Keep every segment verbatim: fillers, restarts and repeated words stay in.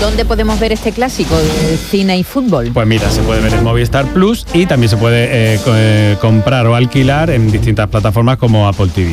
¿dónde podemos ver este clásico de cine y fútbol? Pues mira, se puede ver en Movistar Plus y también se puede eh, co- eh, comprar o alquilar en distintas plataformas como Apple T V.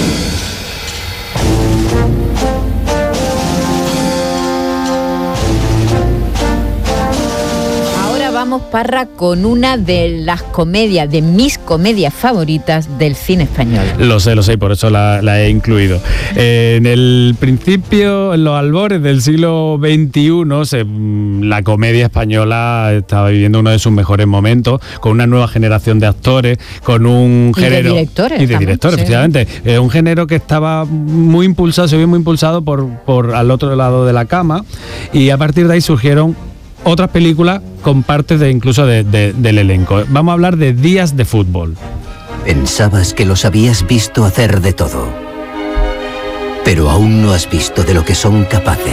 Vamos, Parra, con una de las comedias, de mis comedias favoritas del cine español. Lo sé, lo sé, y por eso la, la he incluido. Eh, en el principio, en los albores del siglo veintiuno, se, la comedia española estaba viviendo uno de sus mejores momentos, con una nueva generación de actores, con un y género... De directores, y de también, directores, sí. efectivamente. Eh, un género que estaba muy impulsado, se vio muy impulsado por, por al otro lado de la cama, y a partir de ahí surgieron otras películas con partes de incluso de, de, del elenco. Vamos a hablar de Días de Fútbol. Pensabas que los habías visto hacer de todo, pero aún no has visto de lo que son capaces.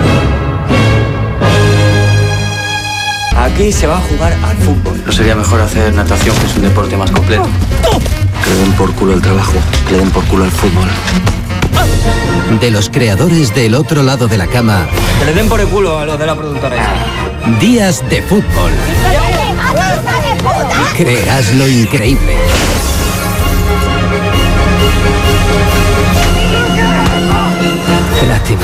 Aquí se va a jugar al fútbol. ¿No sería mejor hacer natación, que es un deporte más completo? Que le den por culo el trabajo, que le den por culo al fútbol. De los creadores del Otro Lado de la Cama, Que le den por el culo a los de la productora esa. Días de Fútbol. Creerás lo increíble. Qué lástima.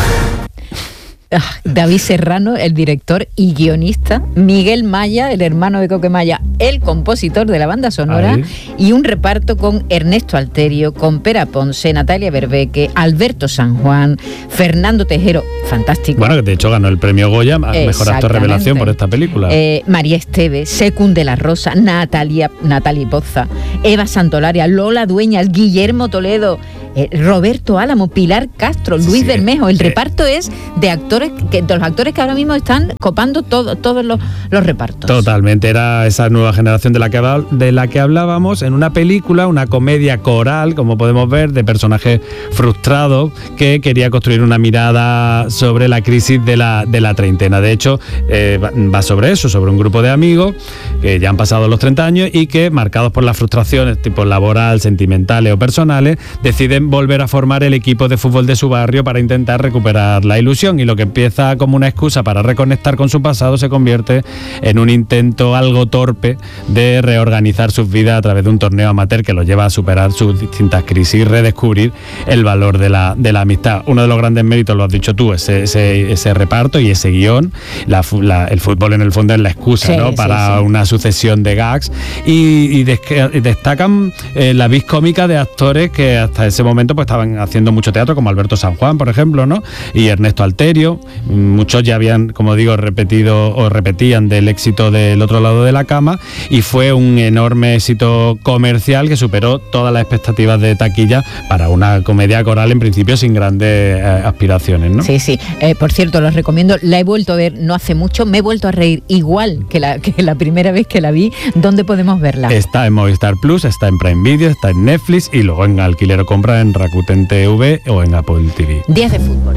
David Serrano, el director y guionista, Miguel Maya, el hermano de Coque Maya, el compositor de la banda sonora, Ahí. y un reparto con Ernesto Alterio, con Pera Ponce, Natalia Berbeque, Alberto San Juan, Fernando Tejero, fantástico. Bueno, que de hecho ganó el premio Goya a Mejor Actor Revelación por esta película. Eh, María Esteve, Secund de la Rosa, Natalia, Natalia Poza, Eva Santolaria, Lola Dueñas, Guillermo Toledo, eh, Roberto Álamo, Pilar Castro, Luis Sí, Bermejo. El sí. reparto es de actores, que, de los actores que ahora mismo están copando todo, todos los, los repartos. Totalmente, era esa nueva generación de la que habl- de la que hablábamos en una película, una comedia coral, como podemos ver, de personajes frustrados que quería construir una mirada sobre la crisis de la, de la treintena. De hecho, eh, va, va sobre eso, sobre un grupo de amigos que ya han pasado los treinta años y que, marcados por las frustraciones tipo laboral, sentimentales o personales, deciden volver a formar el equipo de fútbol de su barrio para intentar recuperar la ilusión, y lo que empieza como una excusa para reconectar con su pasado se convierte en un intento algo torpe de reorganizar sus vidas a través de un torneo amateur que los lleva a superar sus distintas crisis y redescubrir el valor de la, de la amistad. Uno de los grandes méritos, lo has dicho tú, ese, ese, ese reparto y ese guión. La, la, el fútbol en el fondo es la excusa, Sí, ¿no? sí, para sí. una sucesión de gags, y, y desque- destacan eh, la vis cómica de actores que hasta ese momento pues estaban haciendo mucho teatro, como Alberto San Juan, por ejemplo, ¿no? Y Ernesto Alterio. Muchos ya habían, como digo, repetido o repetían del éxito del Otro Lado de la Cama, y fue un enorme éxito comercial que superó todas las expectativas de taquilla para una comedia coral en principio sin grandes eh, aspiraciones, ¿no? Sí, sí. Eh, por cierto, los recomiendo. La he vuelto a ver no hace mucho. Me he vuelto a reír igual que la, que la primera vez que la vi. ¿Dónde podemos verla? Está en Movistar Plus, está en Prime Video, está en Netflix y luego en alquiler o compra en Rakuten T V o en Apple T V. Días de Fútbol.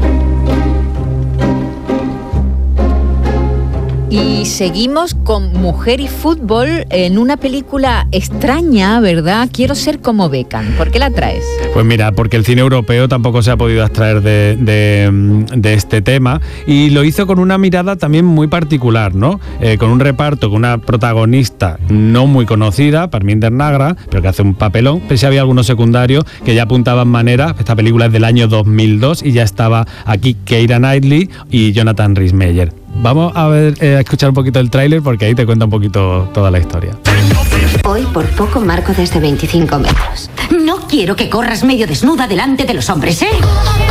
Y seguimos con Mujer y Fútbol en una película extraña, ¿verdad? Quiero ser como Beckham. ¿Por qué la traes? Pues mira, porque el cine europeo tampoco se ha podido abstraer de, de, de este tema, y lo hizo con una mirada también muy particular, ¿no? Eh, con un reparto, con una protagonista no muy conocida, Parminder Nagra, pero que hace un papelón, pero sí había algunos secundarios que ya apuntaban maneras. Esta película es del año dos mil dos y ya estaba aquí Keira Knightley y Jonathan Rhys-Meyer. Vamos a ver, eh, a escuchar un poquito el tráiler porque ahí te cuenta un poquito toda la historia. Hoy por poco marco desde veinticinco metros. No quiero que corras medio desnuda delante de los hombres, ¿eh?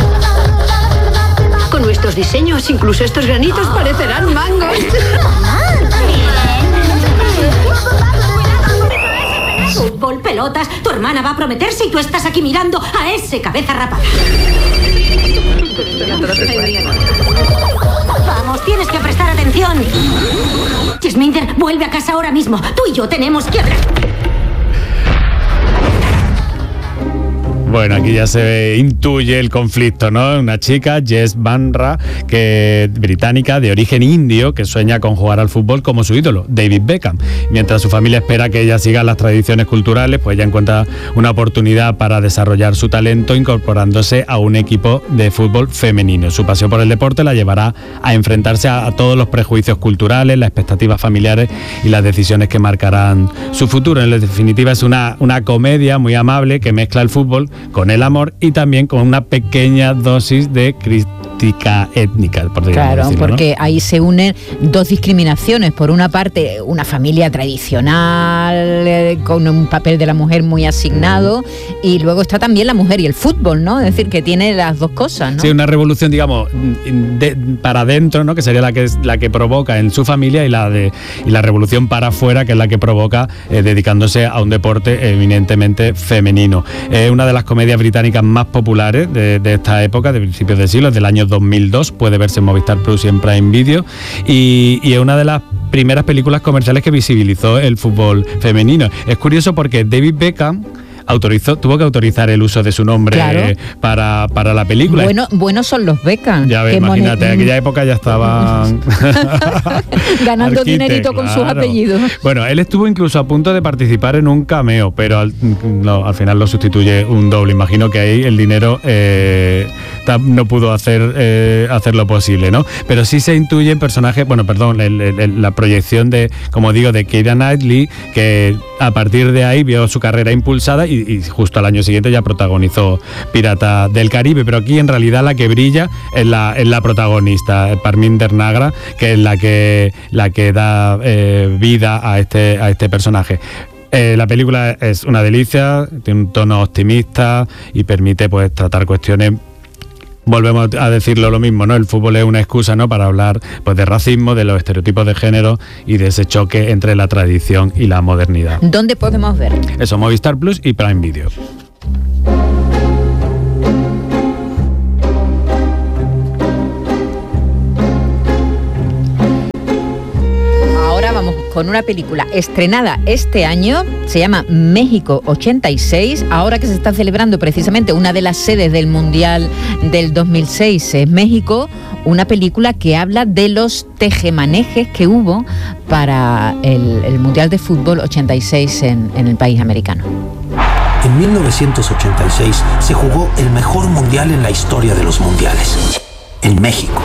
Con nuestros diseños, incluso estos granitos parecerán mangos. Fútbol, pelotas, tu hermana va a prometerse y tú estás aquí mirando a ese cabeza rapada. Vamos, tienes que prestar atención. Jasminder, vuelve a casa ahora mismo. Tú y yo tenemos que hablar. Bueno, aquí ya se intuye el conflicto, ¿no? Una chica, Jess Banra, que británica, de origen indio, que sueña con jugar al fútbol como su ídolo, David Beckham. Mientras su familia espera que ella siga las tradiciones culturales, pues ella encuentra una oportunidad para desarrollar su talento incorporándose a un equipo de fútbol femenino. Su pasión por el deporte la llevará a enfrentarse a, a todos los prejuicios culturales, las expectativas familiares y las decisiones que marcarán su futuro. En definitiva, es una, una comedia muy amable que mezcla el fútbol con el amor y también con una pequeña dosis de crítica étnica, por claro, decirlo, porque ¿no? ahí se unen dos discriminaciones. Por una parte, una familia tradicional eh, con un papel de la mujer muy asignado, y luego está también la mujer y el fútbol, ¿no? Es decir, que tiene las dos cosas, ¿no? Sí, una revolución, digamos, de, para adentro, ¿no? Que sería la que es la que provoca en su familia, y la de y la revolución para afuera, que es la que provoca eh, dedicándose a un deporte eminentemente femenino. Es eh, una de las comedias británicas más populares de, de esta época, de principios de siglo, del año dos mil dos, puede verse en Movistar Plus y en Prime Video, y, y es una de las primeras películas comerciales que visibilizó el fútbol femenino. Es curioso porque David Beckham autorizó, tuvo que autorizar el uso de su nombre, claro, para, para la película. Bueno, buenos son los Beckham. Ya ves, imagínate, en aquella época ya estaban ganando Arquite, dinerito con claro. sus apellidos. Bueno, él estuvo incluso a punto de participar en un cameo, pero al, no, al final lo sustituye un doble. Imagino que ahí el dinero eh, no pudo hacer eh, hacer lo posible, ¿no? Pero sí se intuye el personaje, bueno, perdón, el, el, la proyección de, como digo, de Keira Knightley, que a partir de ahí vio su carrera impulsada y y justo al año siguiente ya protagonizó Piratas del Caribe, pero aquí en realidad la que brilla es la, es la protagonista, Parminder Nagra, que es la que, la que da eh, vida a este, a este personaje. Eh, la película es una delicia, tiene un tono optimista y permite pues tratar cuestiones. Volvemos a decirlo lo mismo, ¿no? El fútbol es una excusa, ¿no?, para hablar pues de racismo, de los estereotipos de género y de ese choque entre la tradición y la modernidad. ¿Dónde podemos ver? Eso, Movistar Plus y Prime Video. Con una película estrenada este año, se llama México ochenta y seis, ahora que se está celebrando precisamente una de las sedes del Mundial del dos mil seis es México, una película que habla de los tejemanejes que hubo para el, el Mundial de Fútbol ochenta y seis en, en el país americano. En mil novecientos ochenta y seis se jugó el mejor mundial en la historia de los mundiales, en México.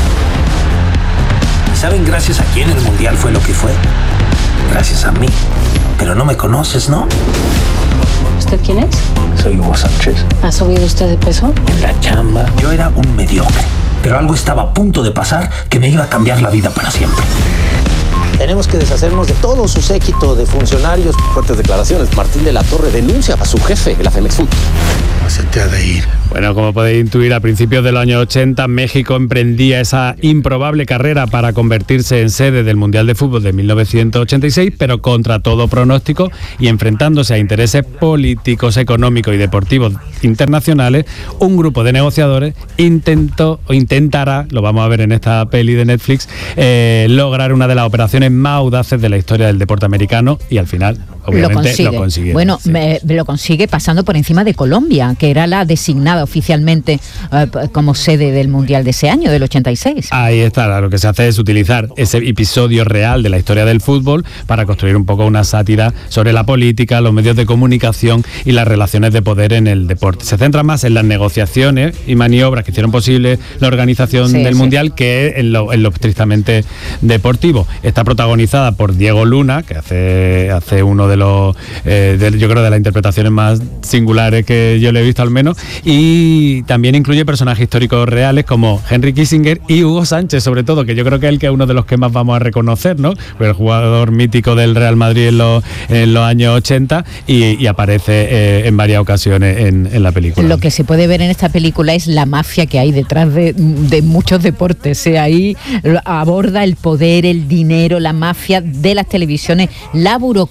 ¿Saben gracias a quién el mundial fue lo que fue? Gracias a mí. Pero no me conoces, ¿no? ¿Usted quién es? Soy Hugo Sánchez. ¿Ha subido usted de peso? En la chamba. Yo era un mediocre, pero algo estaba a punto de pasar que me iba a cambiar la vida para siempre. Tenemos que deshacernos de todo su séquito de funcionarios. Fuertes declaraciones. Martín de la Torre denuncia a su jefe, la Femex Food. Se te ha de ir. Bueno, como podéis intuir, a principios de los años ochenta, México emprendía esa improbable carrera para convertirse en sede del Mundial de Fútbol de mil novecientos ochenta y seis, pero contra todo pronóstico y enfrentándose a intereses políticos, económicos y deportivos internacionales, un grupo de negociadores intentó o intentará, lo vamos a ver en esta peli de Netflix, eh, lograr una de las operaciones más audaces de la historia del deporte americano y al final, obviamente, lo consigue. Lo consigue bueno, sí. me, me lo consigue pasando por encima de Colombia, que era la designada oficialmente eh, como sede del Mundial de ese año, del ochenta y seis. Ahí está, lo que se hace es utilizar ese episodio real de la historia del fútbol para construir un poco una sátira sobre la política, los medios de comunicación y las relaciones de poder en el deporte. Se centra más en las negociaciones y maniobras que hicieron posible la organización sí, del sí. Mundial que en lo, en lo estrictamente deportivo. Está protagonizada por Diego Luna, que hace, hace uno de los, eh, de, yo creo, de las interpretaciones más singulares que yo le he visto al menos, y Y también incluye personajes históricos reales como Henry Kissinger y Hugo Sánchez, sobre todo, que yo creo que es el que es uno de los que más vamos a reconocer, ¿no? El jugador mítico del Real Madrid en los, en los años ochenta y, y aparece eh, en varias ocasiones en, en la película. Lo que se puede ver en esta película es la mafia que hay detrás de, de muchos deportes. ¿eh? Ahí aborda el poder, el dinero, la mafia de las televisiones, la burocracia de los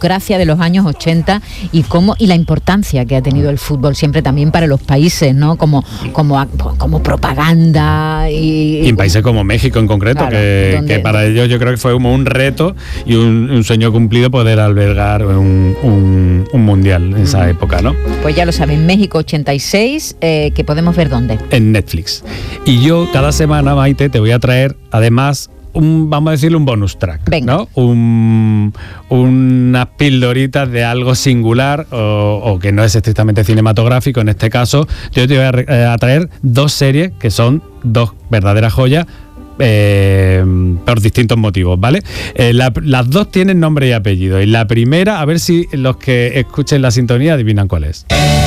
los años ochenta y cómo y la importancia que ha tenido el fútbol siempre también para los países, ¿no? Como, como, como propaganda y... Y en países como México en concreto, claro, que, donde, que para ellos yo creo que fue como un reto y un, un sueño cumplido poder albergar un, un, un mundial en esa época, ¿no? Pues ya lo saben, México ochenta y seis, eh, que podemos ver ¿dónde? En Netflix. Y yo cada semana, Maite, te voy a traer además un, vamos a decirle un bonus track, Venga. ¿no? Un, unas pildoritas de algo singular o, o que no es estrictamente cinematográfico. En este caso, yo te voy a, a traer dos series que son dos verdaderas joyas. Eh, por distintos motivos, ¿vale? Eh, la, las dos tienen nombre y apellido. Y la primera, a ver si los que escuchen la sintonía adivinan cuál es.